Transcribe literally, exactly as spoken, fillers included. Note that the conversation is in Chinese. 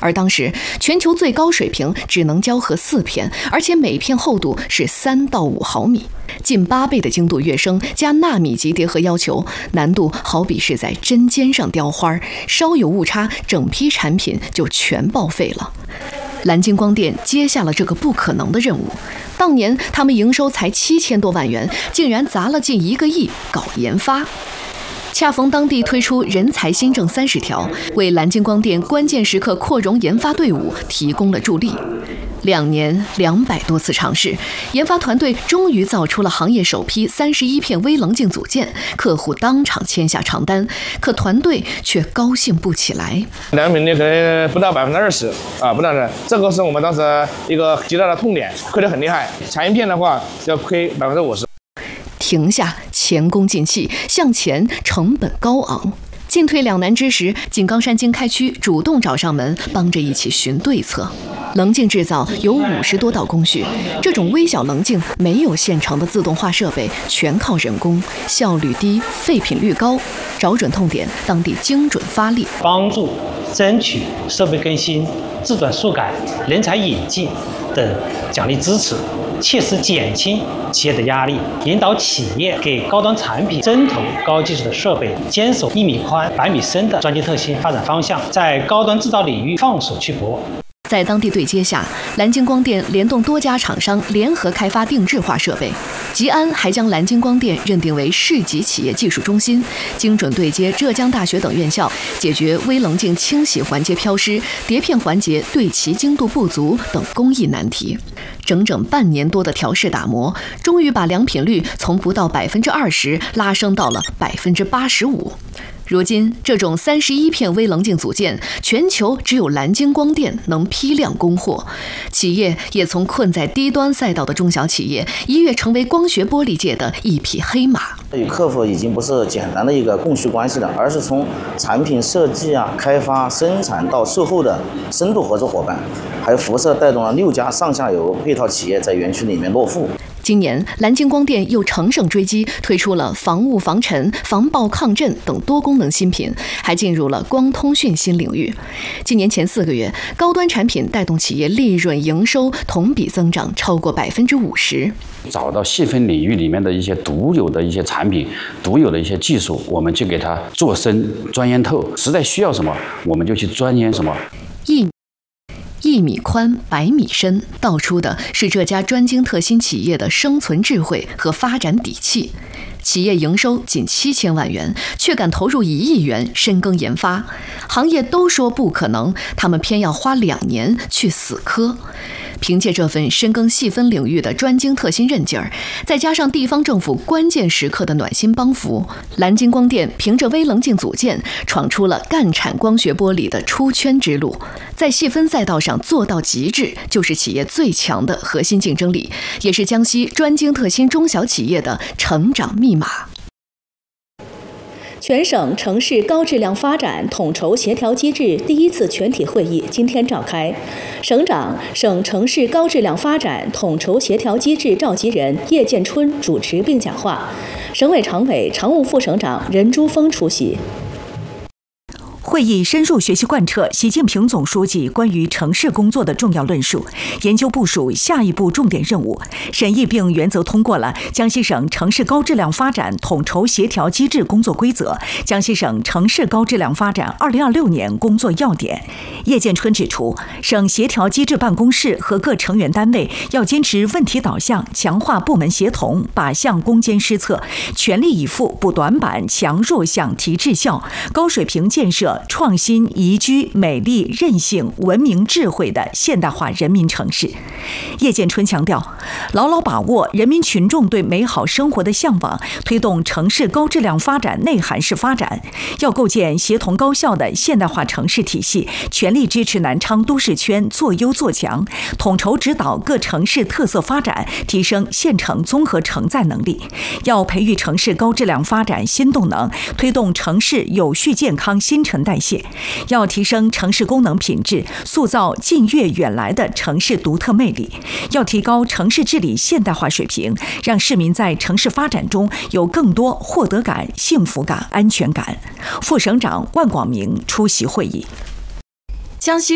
而当时全球最高水平只能胶合四片，而且每片厚度是三到五毫米，近八倍的精度跃升加纳米级叠合要求，难度好比是在针尖上雕花，稍有误差，整批产品就全报废了。蓝鲸光电接下了这个不可能的任务。当年他们营收才七千多万元，竟然砸了近一个亿搞研发。恰逢当地推出人才新政三十条，为蓝鲸光电关键时刻扩容研发队伍提供了助力。两年两百多次尝试，研发团队终于造出了行业首批三十一片微棱镜组件，客户当场签下长单，可团队却高兴不起来。 良品率可能不到百分之二十啊，不到的，这个是我们当时一个极大的痛点，亏得很厉害。产一片的话要亏百分之五十。 停下，前功尽弃，向前，成本高昂。进退两难之时，井冈山经开区主动找上门，帮着一起寻对策。棱镜制造有五十多道工序，这种微小棱镜没有现成的自动化设备，全靠人工，效率低，废品率高。找准痛点，当地精准发力， 帮助争取设备更新、自转速改、人才引进等奖励支持，切实减轻企业的压力，引导企业给高端产品争投高技术的设备，坚守一米宽、百米深的专精特新发展方向，在高端制造领域放手去搏。 在当地对接下，蓝鲸光电联动多家厂商联合开发定制化设备。吉安还将蓝鲸光电认定为市级企业技术中心，精准对接浙江大学等院校，解决微棱镜清洗环节飘失、碟片环节对齐精度不足等工艺难题。整整半年多的调试打磨，终于把良品率从不到百分之二十拉升到了百分之八十五。如今，这种三十一片微棱镜组件，全球只有蓝鲸光电能批量供货。企业也从困在低端赛道的中小企业，一跃成为光学玻璃界的一匹黑马。 与客户已经不是简单的一个供需关系了，而是从产品设计啊、开发、生产到售后的深度合作伙伴，还有辐射带动了六家上下游配套企业在园区里面落户。 今年，蓝鲸光电又乘胜追击，推出了防雾防尘、防爆抗震等多功能新品，还进入了光通讯新领域。今年前四个月，高端产品带动企业利润营收同比增长超过百分之五十。 找到细分领域里面的一些独有的一些产品、独有的一些技术，我们去给它做深、钻研透。实在需要什么，我们就去钻研什么。 一一米宽，百米深，道出的是这家专精特新企业的生存智慧和发展底气。企业营收仅七千万元，却敢投入一亿元深耕研发。行业都说不可能，他们偏要花两年去死磕。凭借这份深耕细分领域的专精特新韧劲儿，再加上地方政府关键时刻的暖心帮扶，蓝鲸光电凭着微棱镜组件闯出了干产光学玻璃的出圈之路。在细分赛道上做到极致，就是企业最强的核心竞争力，也是江西专精特新中小企业的成长密码。 全省城市高质量发展统筹协调机制第一次全体会议今天召开，省长、省城市高质量发展统筹协调机制召集人叶建春主持并讲话，省委常委、常务副省长任珠峰出席。 会议深入学习贯彻习近平总书记关于城市工作的重要论述，研究部署下一步重点任务，审议并原则通过了江西省城市高质量发展统筹协调机制工作规则、江西省城市高质量发展二零二六年工作要点。叶建春指出，省协调机制办公室和各成员单位要坚持问题导向，强化部门协同，靶向攻坚施策，全力以赴补短板、强弱项、提质效，高水平建设创新、宜居、美丽、韧性、文明、智慧的现代化人民城市。叶建春强调，牢牢把握人民群众对美好生活的向往，推动城市高质量发展内涵式发展，要构建协同高效的现代化城市体系，全力支持南昌都市圈做优做强，统筹指导各城市特色发展，提升县城综合承载能力。要培育城市高质量发展新动能，推动城市有序健康新陈代谢。要提升城市功能品质，塑造近悦远来的城市独特魅力。要提高城市治理现代化水平，让市民在城市发展中有更多获得感、幸福感、安全感。副省长万广明出席会议。 江西